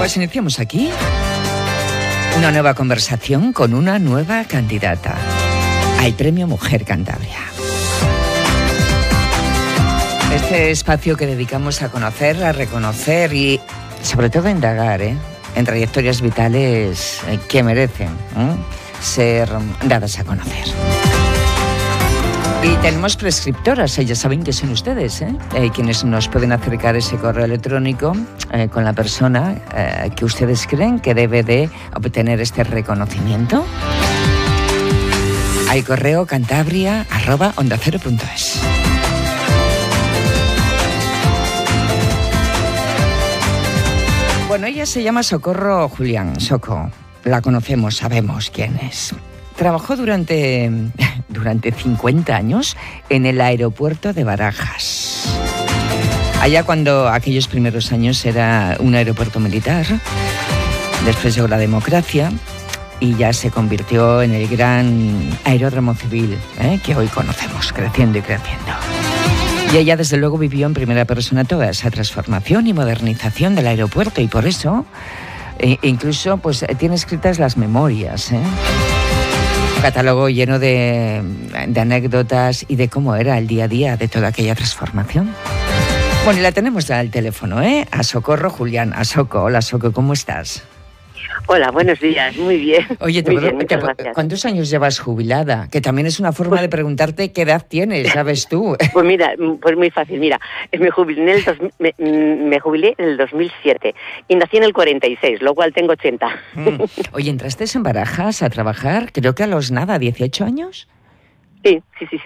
Pues iniciamos aquí una nueva conversación con una nueva candidata al Premio Mujer Cantabria. Este espacio que dedicamos a conocer, a reconocer y sobre todo a indagar en trayectorias vitales que merecen ser dadas a conocer. Y tenemos prescriptoras, ya saben que son ustedes, quienes nos pueden acercar ese correo electrónico con la persona que ustedes creen que debe de obtener este reconocimiento. Al correo cantabria@ondacero.es. Bueno, ella se llama Socorro Julián, Soco. La conocemos, sabemos quién es. Trabajó durante 50 años en el aeropuerto de Barajas. Allá cuando aquellos primeros años era un aeropuerto militar, después llegó la democracia y ya se convirtió en el gran aeródromo civil que hoy conocemos, creciendo y creciendo. Y ella desde luego vivió en primera persona toda esa transformación y modernización del aeropuerto y por eso incluso pues tiene escritas las memorias, un catálogo lleno de anécdotas y de cómo era el día a día de toda aquella transformación. Bueno, y la tenemos ya al teléfono, a Socorro Julián. A Soco. Hola, Soco, ¿cómo estás? Hola, buenos días, muy bien. Oye, muchas gracias. ¿Cuántos años llevas jubilada? Que también es una forma de preguntarte qué edad tienes, ¿sabes tú? Pues mira, pues muy fácil, mira, me jubilé en el 2007 y nací en el 46, lo cual tengo 80. Oye, ¿entraste en Barajas a trabajar? Creo que a los 18 años. Sí.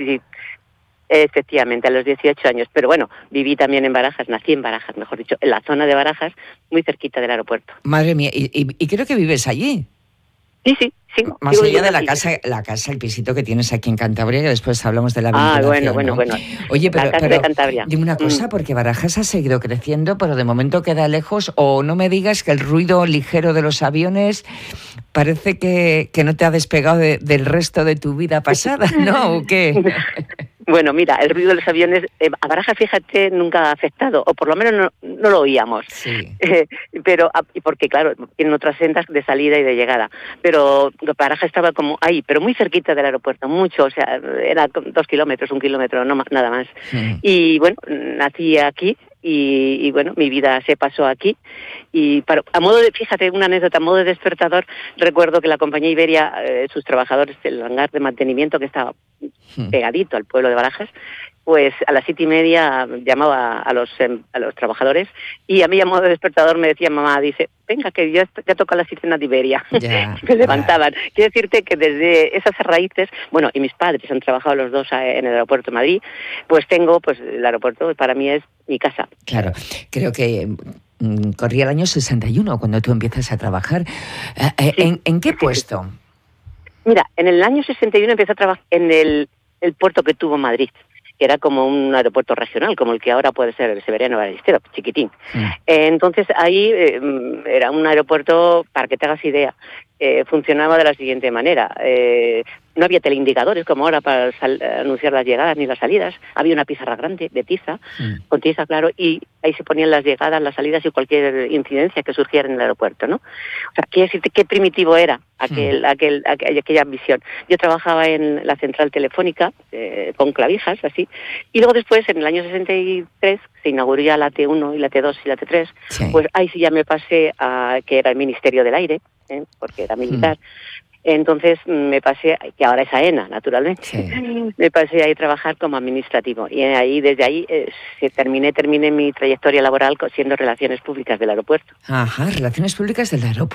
Efectivamente, a los 18 años. Pero bueno, viví también en Barajas, nací en Barajas, mejor dicho, en la zona de Barajas, muy cerquita del aeropuerto. Madre mía, y creo que vives allí. Sí. Más allá de la casa, el pisito que tienes aquí en Cantabria, que después hablamos de la vinculación. Bueno. Oye, pero de Cantabria. Dime una cosa, porque Barajas ha seguido creciendo, pero de momento queda lejos, o no me digas que el ruido ligero de los aviones parece que no te ha despegado del resto de tu vida pasada, ¿no? ¿O qué? Bueno, mira, el ruido de los aviones a Barajas, fíjate, nunca ha afectado, o por lo menos no lo oíamos. Sí. Pero porque, claro, tienen otras sendas de salida y de llegada. Pero Barajas estaba como ahí, pero muy cerquita del aeropuerto, mucho, o sea, era 2 kilómetros, 1 kilómetro, no nada más. Y bueno, nací aquí. Y bueno, mi vida se pasó aquí y fíjate, una anécdota, a modo de despertador, recuerdo que la compañía Iberia, sus trabajadores del hangar de mantenimiento que estaba pegadito al pueblo de Barajas, pues a las 7:30 llamaba a los trabajadores y a mí a modo de despertador me decía mamá, dice, venga que ya toca la sirena de Iberia. Me levantaban. Quiero decirte que desde esas raíces, bueno, y mis padres han trabajado los dos en el aeropuerto de Madrid, pues el aeropuerto para mí es mi casa. Claro, creo que corría el año 61 cuando tú empiezas a trabajar. Sí. ¿En qué puesto? Mira, en el año 61 empecé a trabajar en el puerto que tuvo Madrid, que era como un aeropuerto regional, como el que ahora puede ser el Severiano Ballesteros, chiquitín. Entonces ahí era un aeropuerto, para que te hagas idea, funcionaba de la siguiente manera. No había teleindicadores como ahora para anunciar las llegadas ni las salidas. Había una pizarra grande de tiza, con tiza, claro, y ahí se ponían las llegadas, las salidas y cualquier incidencia que surgiera en el aeropuerto, ¿no? O sea, quiere decirte qué primitivo era aquella visión. Yo trabajaba en la central telefónica con clavijas, así, y luego después, en el año 63, se inauguró ya la T1 y la T2 y la T3, pues ahí sí ya me pasé a que era el Ministerio del Aire, porque era militar. Entonces me pasé, que ahora es AENA, naturalmente, me pasé a ir a trabajar como administrativo. Y desde ahí terminé mi trayectoria laboral siendo Relaciones Públicas del aeropuerto. Ajá, Relaciones Públicas del aeropuerto.